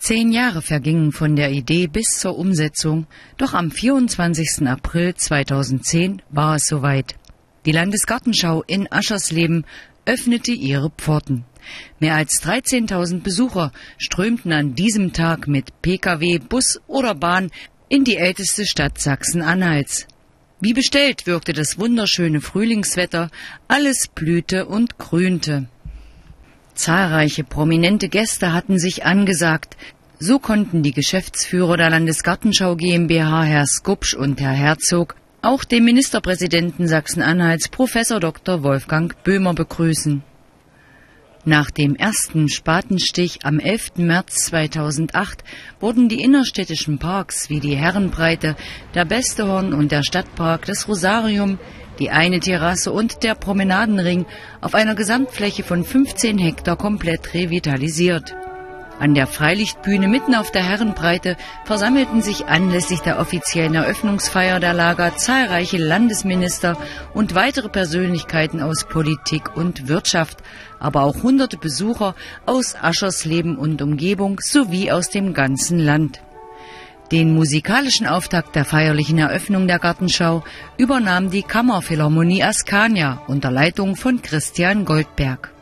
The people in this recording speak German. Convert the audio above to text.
10 Jahre vergingen von der Idee bis zur Umsetzung, doch am 24. April 2010 war es soweit. Die Landesgartenschau in Aschersleben öffnete ihre Pforten. Mehr als 13.000 Besucher strömten an diesem Tag mit Pkw, Bus oder Bahn in die älteste Stadt Sachsen-Anhalts. Wie bestellt wirkte das wunderschöne Frühlingswetter, alles blühte und grünte. Zahlreiche prominente Gäste hatten sich angesagt. So konnten die Geschäftsführer der Landesgartenschau GmbH, Herr Skupsch und Herr Herzog, auch den Ministerpräsidenten Sachsen-Anhalts, Professor Dr. Wolfgang Böhmer, begrüßen. Nach dem ersten Spatenstich am 11. März 2008 wurden die innerstädtischen Parks wie die Herrenbreite, der Bestehorn und der Stadtpark, das Rosarium, die eine Terrasse und der Promenadenring auf einer Gesamtfläche von 15 Hektar komplett revitalisiert. An der Freilichtbühne mitten auf der Herrenbreite versammelten sich anlässlich der offiziellen Eröffnungsfeier der Lager zahlreiche Landesminister und weitere Persönlichkeiten aus Politik und Wirtschaft, aber auch hunderte Besucher aus Aschersleben und Umgebung sowie aus dem ganzen Land. Den musikalischen Auftakt der feierlichen Eröffnung der Gartenschau übernahm die Kammerphilharmonie Askania unter Leitung von Christian Goldberg.